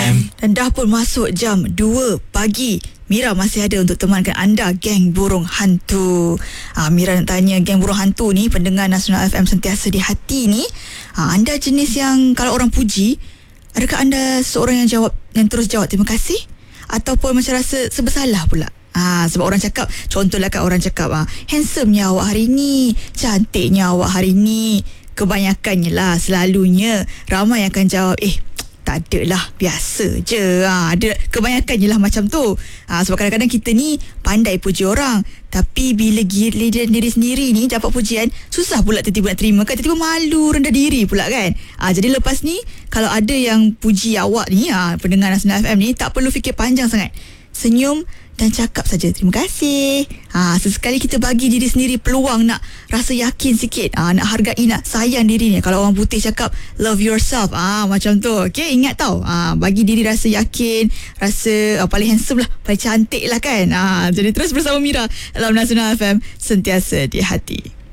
Dan dah pun masuk jam 2 pagi. Mira masih ada untuk temankan anda geng burung hantu. Mira nak tanya, geng burung hantu ni, pendengar Nasional FM sentiasa di hati ni, anda jenis yang kalau orang puji, adakah anda seorang yang terus jawab terima kasih, ataupun macam rasa sebersalah pula? Sebab orang cakap, contohlah kan orang cakap, handsome-nya awak hari ni, cantiknya awak hari ni. Kebanyakannya lah, selalunya ramai akan jawab, tak ada lah, biasa je. Ada kebanyakannya lah macam tu. Sebab kadang-kadang kita ni pandai puji orang, tapi bila giliran diri sendiri ni dapat pujian, susah pula tiba-tiba nak terima kan. Tiba-tiba malu, rendah diri pula kan. Jadi lepas ni, kalau ada yang puji awak ni, pendengar Nasional FM ni, tak perlu fikir panjang sangat. Senyum dan cakap saja terima kasih. Sesekali kita bagi diri sendiri peluang nak rasa yakin sikit, nak hargai, nak sayang diri ni. Kalau orang putih cakap love yourself, macam tu. Okay, ingat tau, bagi diri rasa yakin, rasa paling handsome lah, paling cantik lah kan. Jadi terus bersama Mira dalam Nasional FM, sentiasa di hati.